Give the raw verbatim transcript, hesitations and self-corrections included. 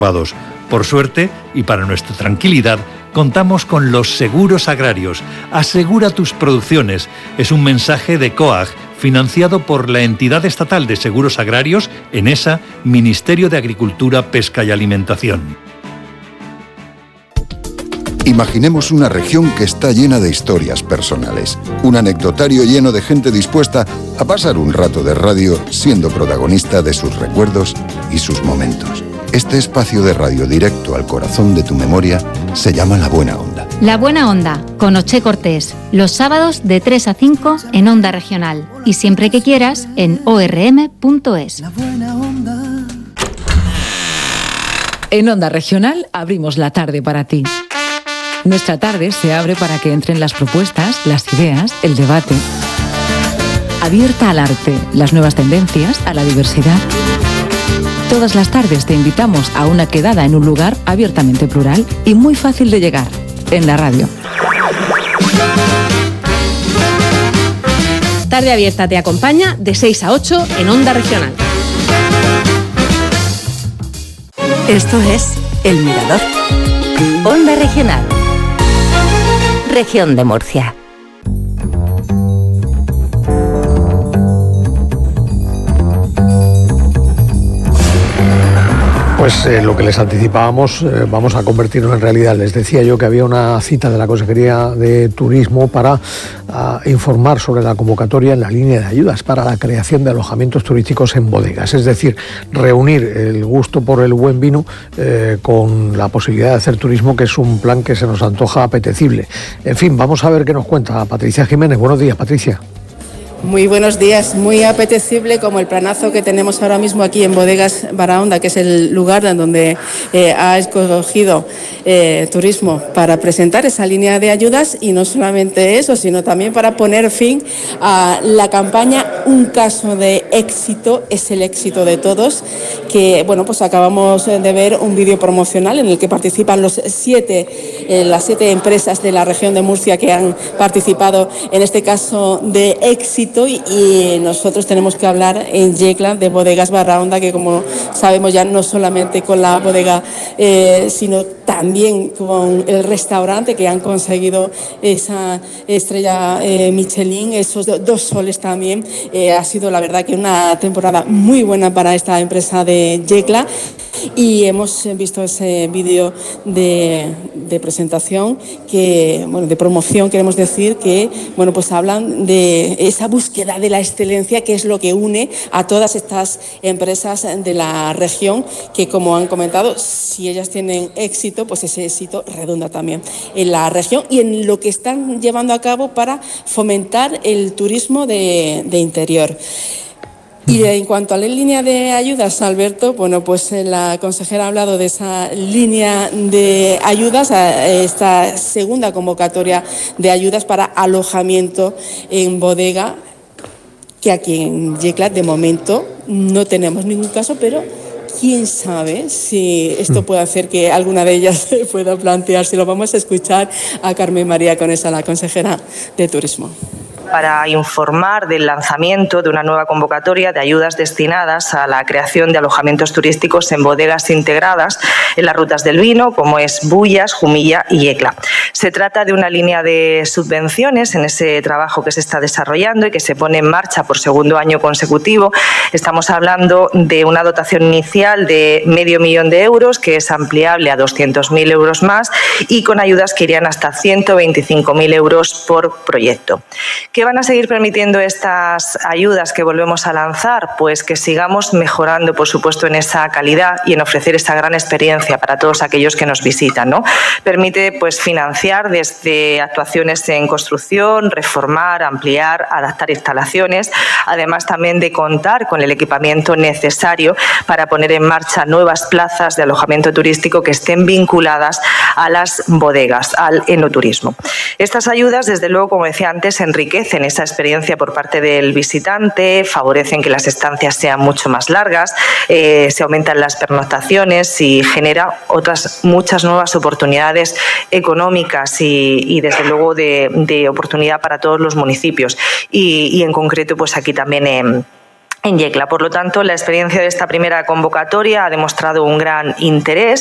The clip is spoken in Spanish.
Por suerte, y para nuestra tranquilidad, contamos con los seguros agrarios. Asegura tus producciones. Es un mensaje de COAG, financiado por la entidad estatal de seguros agrarios, ENESA, Ministerio de Agricultura, Pesca y Alimentación. Imaginemos una región que está llena de historias personales. Un anecdotario lleno de gente dispuesta a pasar un rato de radio siendo protagonista de sus recuerdos y sus momentos. Este espacio de radio directo al corazón de tu memoria se llama La Buena Onda. La Buena Onda, con Oche Cortés, los sábados de tres a cinco en Onda Regional y siempre que quieras en o erre eme punto es. En Onda Regional abrimos la tarde para ti. Nuestra tarde se abre para que entren las propuestas, las ideas, el debate. Abierta al arte, las nuevas tendencias, a la diversidad. Todas las tardes te invitamos a una quedada en un lugar abiertamente plural y muy fácil de llegar, en la radio. Tarde Abierta te acompaña de seis a ocho en Onda Regional. Esto es El Mirador. Onda Regional. Región de Murcia. Pues eh, lo que les anticipábamos, eh, vamos a convertirlo en realidad. Les decía yo que había una cita de la Consejería de Turismo para uh, informar sobre la convocatoria en la línea de ayudas para la creación de alojamientos turísticos en bodegas. Es decir, reunir el gusto por el buen vino eh, con la posibilidad de hacer turismo, que es un plan que se nos antoja apetecible. En fin, vamos a ver qué nos cuenta Patricia Jiménez. Buenos días, Patricia. Muy buenos días, muy apetecible como el planazo que tenemos ahora mismo aquí en Bodegas Barahonda, que es el lugar donde eh, ha escogido eh, Turismo para presentar esa línea de ayudas, y no solamente eso, sino también para poner fin a la campaña Un caso de éxito es el éxito de todos, que bueno, pues acabamos de ver un vídeo promocional en el que participan los siete, eh, las siete empresas de la región de Murcia que han participado en este caso de éxito. Y nosotros tenemos que hablar en Yecla de Bodegas Barahonda, que como sabemos ya no solamente con la bodega, eh, sino también con el restaurante, que han conseguido esa estrella eh, Michelin, esos do, dos soles también. Eh, ha sido la verdad que una temporada muy buena para esta empresa de Yecla. Y hemos visto ese vídeo de, de presentación, que, bueno, de promoción, queremos decir, que bueno, pues hablan de esa búsqueda de la excelencia, que es lo que une a todas estas empresas de la región, que como han comentado, si ellas tienen éxito, pues ese éxito redunda también en la región y en lo que están llevando a cabo para fomentar el turismo de, de interior. Y en cuanto a la línea de ayudas, Alberto, bueno, pues la consejera ha hablado de esa línea de ayudas, esta segunda convocatoria de ayudas para alojamiento en bodega, que aquí en Yecla de momento no tenemos ningún caso, pero quién sabe si esto puede hacer que alguna de ellas se pueda plantear. Si lo vamos a escuchar a Carmen María Conesa, la consejera de Turismo. Para informar del lanzamiento de una nueva convocatoria de ayudas destinadas a la creación de alojamientos turísticos en bodegas integradas en las rutas del vino, como es Bullas, Jumilla y Yecla. Se trata de una línea de subvenciones en ese trabajo que se está desarrollando y que se pone en marcha por segundo año consecutivo. Estamos hablando de una dotación inicial de medio millón de euros, que es ampliable a doscientos mil euros más, y con ayudas que irían hasta ciento veinticinco mil euros por proyecto. ¿Qué van a seguir permitiendo estas ayudas que volvemos a lanzar? Pues que sigamos mejorando, por supuesto, en esa calidad y en ofrecer esa gran experiencia para todos aquellos que nos visitan, ¿no? Permite pues financiar desde actuaciones en construcción, reformar, ampliar, adaptar instalaciones, además también de contar con el equipamiento necesario para poner en marcha nuevas plazas de alojamiento turístico que estén vinculadas a las bodegas, al enoturismo. Estas ayudas, desde luego, como decía antes, enriquecen esa experiencia por parte del visitante, favorecen que las estancias sean mucho más largas, eh, se aumentan las pernoctaciones y genera otras muchas nuevas oportunidades económicas y, y desde luego de, de oportunidad para todos los municipios y, y en concreto pues aquí también en en Yecla. Por lo tanto, la experiencia de esta primera convocatoria ha demostrado un gran interés